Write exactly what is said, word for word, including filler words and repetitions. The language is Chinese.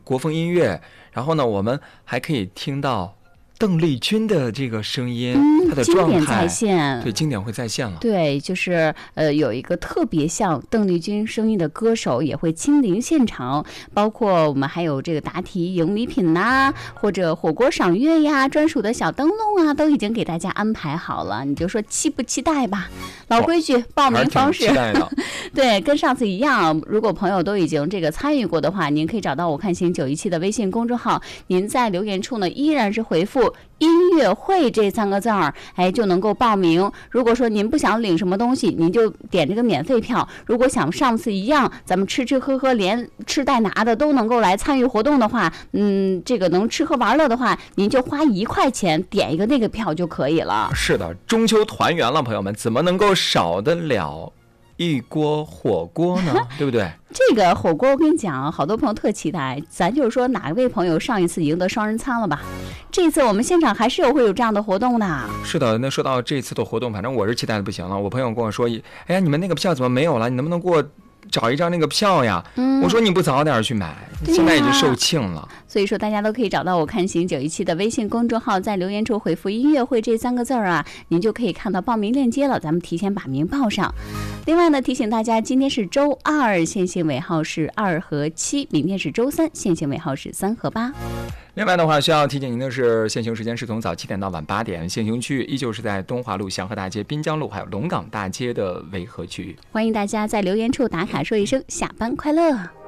国风音乐，然后呢，我们还可以听到邓丽君的这个声音， 嗯、 她的状态， 经典再现， 对，经典会再现了。 对，就是呃，有一个特别像邓丽君声音的歌手也会亲临现场，包括我们还有这个答题迎礼品呐、啊，或者火锅赏月呀，专属的小灯笼啊，都已经给大家安排好了。你就说期不期待吧？老规矩，报名方式，对，跟上次一样。如果朋友都已经这个参与过的话，您可以找到我看行九一七的微信公众号，您在留言处呢依然是回复音乐会这三个字儿，哎，就能够报名。如果说您不想领什么东西，您就点这个免费票。如果想上次一样，咱们吃吃喝喝，连吃带拿的都能够来参与活动的话，嗯，这个能吃喝玩乐的话，您就花一块钱点一个那个票就可以了。 是的，中秋团圆了，朋友们，怎么能够少得了一锅火锅呢？对不对？ 这个火锅我跟你讲，好多朋友特期待，咱就是说哪位朋友上一次赢得双人餐了吧？这次我们现场还是有会有这样的活动的。 是的，那说到这次的活动，反正我是期待的不行了。我朋友跟我说，哎呀，你们那个票怎么没有了？你能不能给我找一张那个票呀？嗯，我说你不早点去买，现在已经售罄了。 所以说大家都可以找到我看行九一七的微信公众号，在留言处回复音乐会这三个字儿啊，您就可以看到报名链接了，咱们提前把名报上。另外呢，提醒大家，今天是周二，限行尾号是二和七，明天是周三，限行尾号是三和八。 另外的话，需要提醒您的是，限行时间是从早七点到晚八点，限行区域依旧是在东华路、祥和大街、滨江路还有龙岗大街的维和区域。 欢迎大家在留言处打卡说一声下班快乐。